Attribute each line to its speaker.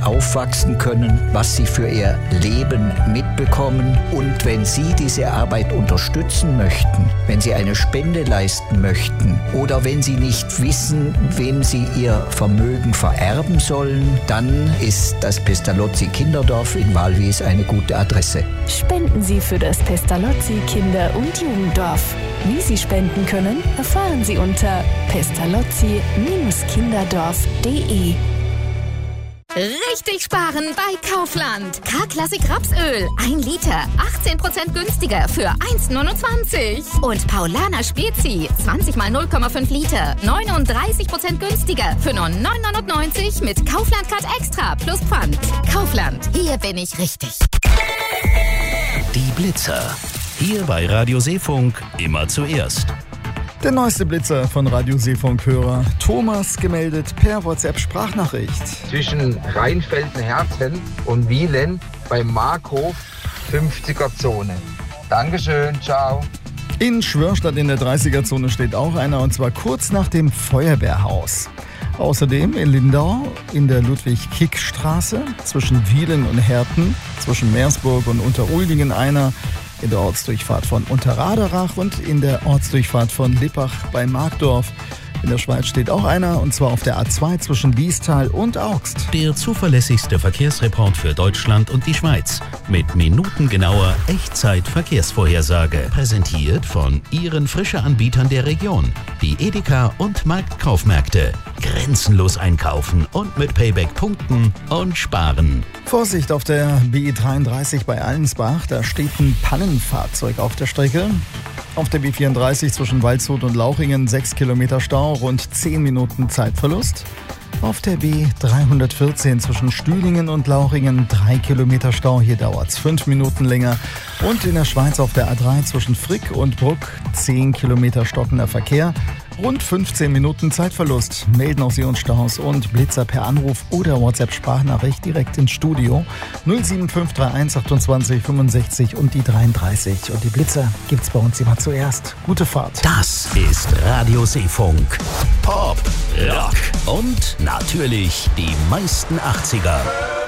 Speaker 1: aufwachsen können, was sie für ihr Leben mitbekommen. Und wenn Sie diese Arbeit unterstützen möchten, wenn Sie eine Spende leisten möchten oder wenn Sie nicht wissen, wem Sie Ihr Vermögen vererben sollen, dann ist das Pestalozzi Kinderdorf in Walwies eine gute Adresse.
Speaker 2: Spenden Sie für das Pestalozzi Kinder- und Jugenddorf. Wie Sie spenden können, erfahren Sie unter pestalozzi-kinderdorf.de.
Speaker 3: Richtig sparen bei Kaufland. K-Klassik Rapsöl. 1 Liter. 18% günstiger für 1,29. Und Paulaner Spezi. 20 mal 0,5 Liter. 39% günstiger für nur 9,99 mit Kaufland Card Extra plus Pfand. Kaufland. Hier bin ich richtig.
Speaker 4: Die Blitzer. Hier bei Radio Seefunk immer zuerst.
Speaker 5: Der neueste Blitzer von Radio Seefunk-Hörer Thomas gemeldet per WhatsApp-Sprachnachricht.
Speaker 6: Zwischen Rheinfelden-Herten und Wielen bei Markhof 50er-Zone. Dankeschön, ciao.
Speaker 5: In Schwörstadt in der 30er-Zone steht auch einer, und zwar kurz nach dem Feuerwehrhaus. Außerdem in Lindau in der Ludwig-Kick-Straße zwischen Wielen und Herten, zwischen Meersburg und Unteruldingen einer, in der Ortsdurchfahrt von Unterraderach und in der Ortsdurchfahrt von Lippach bei Markdorf. In der Schweiz steht auch einer, und zwar auf der A2 zwischen Liestal und Augst.
Speaker 4: Der zuverlässigste Verkehrsreport für Deutschland und die Schweiz. Mit minutengenauer Echtzeit-Verkehrsvorhersage. Präsentiert von Ihren Frische-Anbietern der Region. Die Edeka und Marktkaufmärkte. Grenzenlos einkaufen und mit Payback punkten und sparen.
Speaker 5: Vorsicht auf der BE33 bei Allensbach, da steht ein Pannenfahrzeug auf der Strecke. Auf der B34 zwischen Waldshut und Lauchringen 6 Kilometer Stau, rund 10 Minuten Zeitverlust. Auf der B314 zwischen Stühlingen und Lauchringen 3 Kilometer Stau, hier dauert es 5 Minuten länger. Und in der Schweiz auf der A3 zwischen Frick und Bruck 10 Kilometer stockender Verkehr, rund 15 Minuten Zeitverlust. Melden auch Sie uns Staus und Blitzer per Anruf oder WhatsApp-Sprachnachricht direkt ins Studio 07531 28 65 und die 33. Und die Blitzer gibt's bei uns immer zuerst. Gute Fahrt.
Speaker 4: Das ist Radio Seefunk. Pop, Rock und natürlich die meisten 80er.